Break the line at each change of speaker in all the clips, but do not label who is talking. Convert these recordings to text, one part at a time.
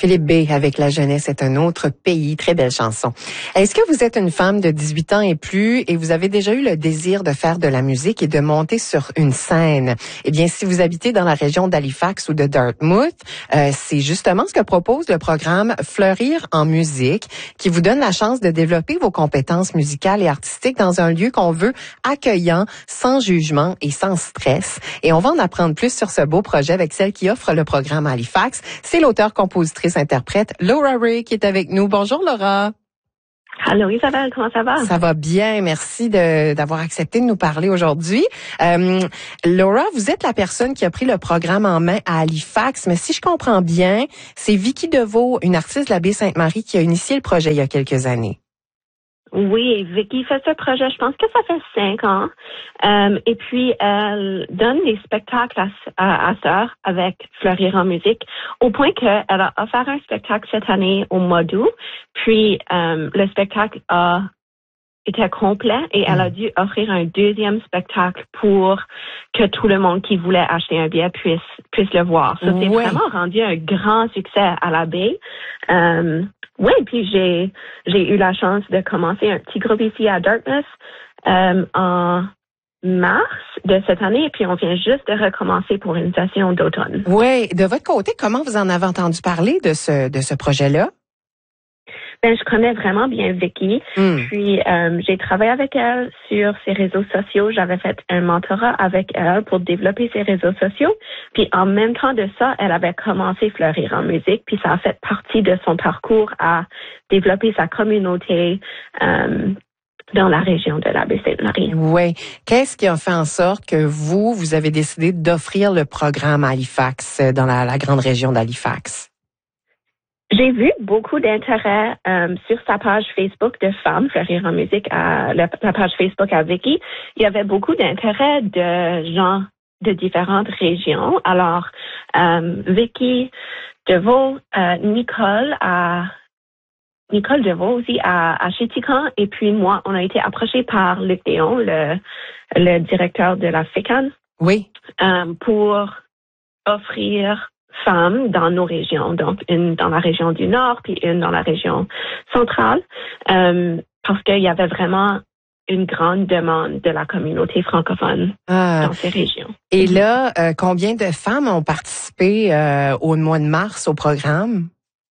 Philippe B. avec La jeunesse est un autre pays. Très belle chanson. Est-ce que vous êtes une femme de 18 ans et plus et vous avez déjà eu le désir de faire de la musique et de monter sur une scène? Eh bien, si vous habitez dans la région d'Halifax ou de Dartmouth, c'est justement ce que propose le programme Fleurir en musique qui vous donne la chance de développer vos compétences musicales et artistiques dans un lieu qu'on veut accueillant, sans jugement et sans stress. Et on va en apprendre plus sur ce beau projet avec celle qui offre le programme à Halifax. C'est l'auteur-compositrice-interprète Laura Ray qui est avec nous. Bonjour Laura.
Allô Isabelle, comment ça va?
Ça va bien, merci d'avoir accepté de nous parler aujourd'hui. Laura, vous êtes la personne qui a pris le programme en main à Halifax, mais si je comprends bien, c'est Vicky Deveau, une artiste de la Baie-Sainte-Marie, qui a initié le projet il y a quelques années.
Oui, Vicky fait ce projet, je pense que ça fait 5 ans. Et puis, elle donne des spectacles à sœur avec Fleurir en musique, au point qu'elle a offert un spectacle cette année au mois d'août. Puis, le spectacle était complet et elle a dû offrir un deuxième spectacle pour que tout le monde qui voulait acheter un billet puisse le voir. Ça, c'est vraiment rendu un grand succès à la baie. Oui, puis j'ai eu la chance de commencer un petit groupe ici à Dartmouth en mars de cette année, et puis on vient juste de recommencer pour une session d'automne.
Oui, de votre côté, comment vous en avez entendu parler de ce projet-là?
Ben, je connais vraiment bien Vicky. Puis, j'ai travaillé avec elle sur ses réseaux sociaux. J'avais fait un mentorat avec elle pour développer ses réseaux sociaux. Puis, en même temps de ça, elle avait commencé Fleurir en musique. Puis, ça a fait partie de son parcours à développer sa communauté dans la région de la Baie-Sainte-Marie.
Oui. Qu'est-ce qui a fait en sorte que vous avez décidé d'offrir le programme à Halifax, dans la grande région d'Halifax?
J'ai vu beaucoup d'intérêt sur sa page Facebook de femmes, Fleurir en musique, la page Facebook à Vicky. Il y avait beaucoup d'intérêt de gens de différentes régions. Alors, Vicky Deveau, Nicole Deveau aussi à Chéticamp, et puis moi, on a été approchés par Luc Déon, le directeur de la FECAN,
oui,
pour offrir femmes dans nos régions, donc une dans la région du Nord puis une dans la région centrale, parce qu'il y avait vraiment une grande demande de la communauté francophone dans ces régions.
Et là, combien de femmes ont participé au mois de mars au programme?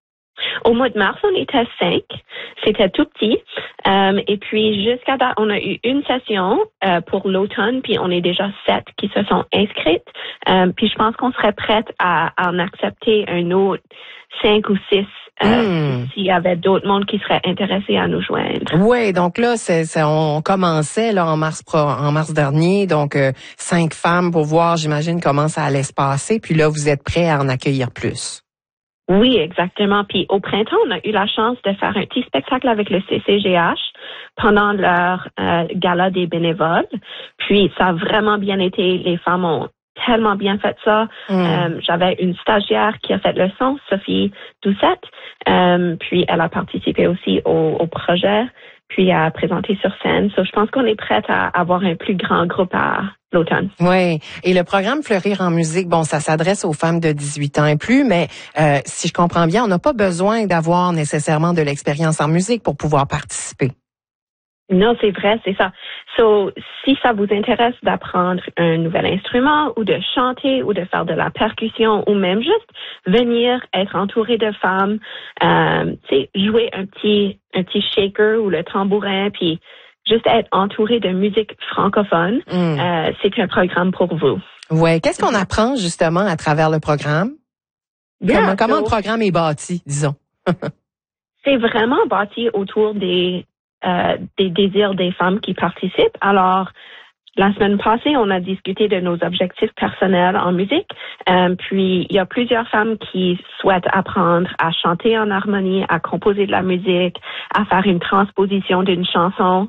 Au mois de mars, on était 5. C'était tout petit. Et puis, jusqu'à date, on a eu une session pour l'automne, puis on est déjà 7 qui se sont inscrites. Puis, je pense qu'on serait prête à en accepter un autre 5 ou 6 s'il y avait d'autres mondes qui seraient intéressés à nous joindre.
Oui, donc là, on commençait là en mars dernier, donc 5 femmes pour voir, j'imagine, comment ça allait se passer. Puis là, vous êtes prêts à en accueillir plus.
Oui, exactement. Puis au printemps, on a eu la chance de faire un petit spectacle avec le CCGH pendant leur gala des bénévoles. Puis ça a vraiment bien été. Les femmes ont tellement bien fait ça. J'avais une stagiaire qui a fait le son, Sophie Doucette. Puis elle a participé aussi au projet, puis à présenter sur scène. So, je pense qu'on est prête à avoir un plus grand groupe à l'automne.
Oui. Et le programme Fleurir en musique, bon, ça s'adresse aux femmes de 18 ans et plus, mais si je comprends bien, on n'a pas besoin d'avoir nécessairement de l'expérience en musique pour pouvoir participer.
Non, c'est vrai, c'est ça. So, si ça vous intéresse d'apprendre un nouvel instrument ou de chanter ou de faire de la percussion ou même juste venir être entouré de femmes, jouer un petit shaker ou le tambourin, puis juste être entouré de musique francophone, c'est un programme pour vous.
Ouais. Qu'est-ce qu'on apprend justement à travers le programme? Comment le programme est bâti, disons?
C'est vraiment bâti autour des désirs des femmes qui participent. Alors, la semaine passée, on a discuté de nos objectifs personnels en musique. Puis, il y a plusieurs femmes qui souhaitent apprendre à chanter en harmonie, à composer de la musique, à faire une transposition d'une chanson.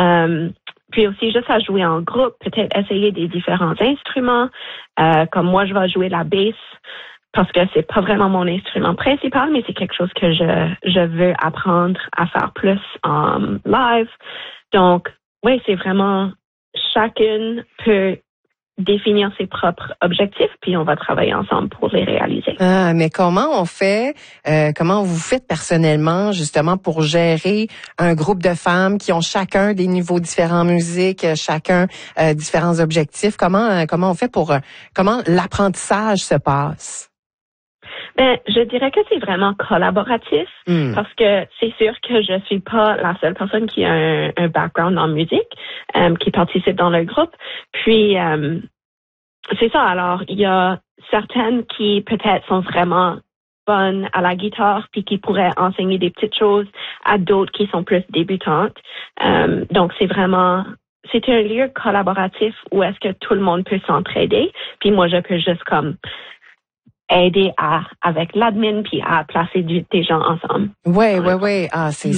Puis aussi, juste à jouer en groupe, peut-être essayer des différents instruments. Comme moi, je vais jouer la basse parce que c'est pas vraiment mon instrument principal, mais c'est quelque chose que je veux apprendre à faire plus en live. Donc, oui, c'est vraiment chacune peut définir ses propres objectifs, puis on va travailler ensemble pour les réaliser.
Ah, mais comment on fait, comment vous faites personnellement, justement, pour gérer un groupe de femmes qui ont chacun des niveaux différents en musique, chacun différents objectifs? Comment on fait comment l'apprentissage se passe?
Ben, je dirais que c'est vraiment collaboratif parce que c'est sûr que je suis pas la seule personne qui a un background en musique, qui participe dans le groupe. Puis, c'est ça. Alors, il y a certaines qui peut-être sont vraiment bonnes à la guitare puis qui pourraient enseigner des petites choses à d'autres qui sont plus débutantes. Donc, c'est un lieu collaboratif où est-ce que tout le monde peut s'entraider. Puis moi, je peux juste aider avec l'admin puis à placer des gens ensemble.
Ouais. Ah, c'est